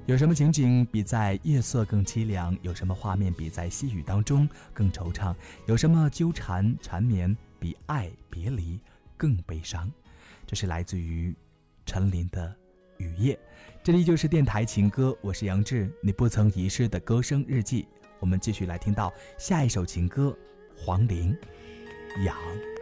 有什么情景比在夜色更凄凉？有什么画面比在细雨当中更惆怅？有什么纠缠缠绵比爱别离更悲伤？这是来自于陈琳的雨夜。这里就是电台情歌，我是杨志，你不曾遗失的歌声日记。我们继续来听到下一首情歌，黄龄，痒。